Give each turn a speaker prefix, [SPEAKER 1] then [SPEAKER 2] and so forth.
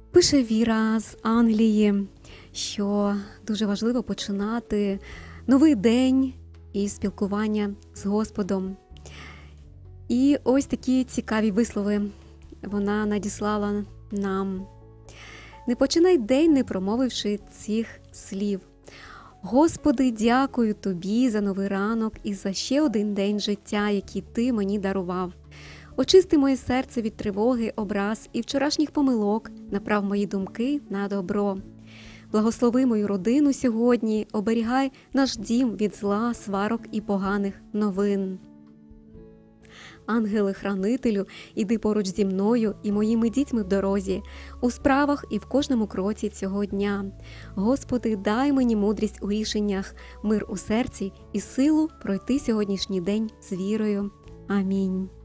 [SPEAKER 1] Пише Віра з Англії, що дуже важливо починати новий день із спілкування з Господом. І ось такі цікаві вислови вона надіслала нам. Не починай день, не промовивши цих слів. Господи, дякую Тобі за новий ранок і за ще один день життя, який Ти мені дарував. Очисти моє серце від тривоги, образ і вчорашніх помилок, направ мої думки на добро. Благослови мою родину сьогодні, оберігай наш дім від зла, сварок і поганих новин. Ангеле-хранителю, іди поруч зі мною і моїми дітьми в дорозі, у справах і в кожному кроці цього дня. Господи, дай мені мудрість у рішеннях, мир у серці і силу пройти сьогоднішній день з вірою. Амінь.